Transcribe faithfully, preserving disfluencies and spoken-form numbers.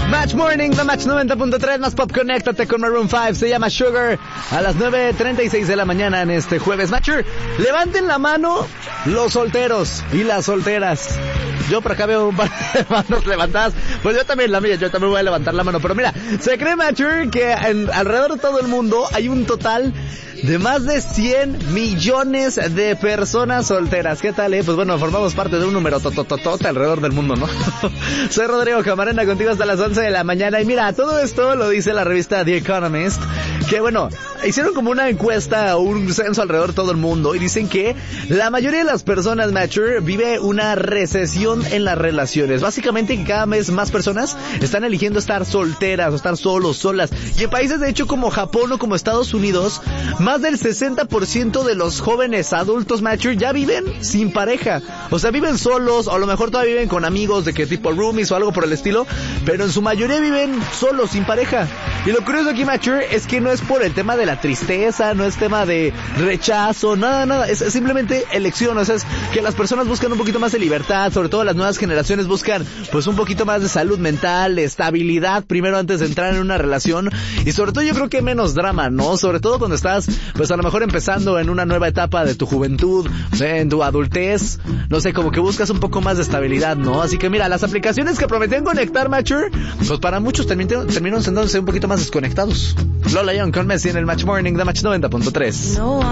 Match Morning, The Match noventa punto tres, más pop, conéctate con Maroon cinco, se llama Sugar, a las nueve treinta y seis de la mañana en este jueves. Matcher, levanten la mano los solteros y las solteras. Yo por acá veo un par de manos levantadas, pues yo también la mía, yo también voy a levantar la mano, pero mira, se cree, Matcher, que en, alrededor de todo el mundo hay un total de más de cien millones de personas solteras. ¿Qué tal, eh? Pues bueno, formamos parte de un número totototote alrededor del mundo, ¿no? Soy Rodrigo Camarena, contigo hasta las once de la mañana. Y mira, todo esto lo dice la revista The Economist, que bueno, hicieron como una encuesta o un censo alrededor de todo el mundo y dicen que la mayoría de las personas, Matcher, vive una recesión en las relaciones. Básicamente que cada vez más personas están eligiendo estar solteras o estar solos, solas. Y en países de hecho como Japón o como Estados Unidos, más del sesenta por ciento de los jóvenes adultos, Matcher, ya viven sin pareja. O sea, viven solos, o a lo mejor todavía viven con amigos de que tipo roomies o algo por el estilo, pero en su mayoría viven solos, sin pareja. Y lo curioso aquí, Matcher, es que no es por el tema de la tristeza, no es tema de rechazo, nada, nada. Es simplemente elección. O sea, es que las personas buscan un poquito más de libertad, sobre todo las nuevas generaciones buscan pues un poquito más de salud mental, de estabilidad primero antes de entrar en una relación. Y sobre todo yo creo que menos drama, ¿no? Sobre todo cuando estás pues a lo mejor empezando en una nueva etapa de tu juventud, en tu adultez, no sé, como que buscas un poco más de estabilidad, ¿no? Así que mira, las aplicaciones que prometían conectar, Matcher, pues para muchos terminaron, terminaron sentándose un poquito más desconectados. Lola Young con Messi en el Match Morning de Match noventa punto tres. No.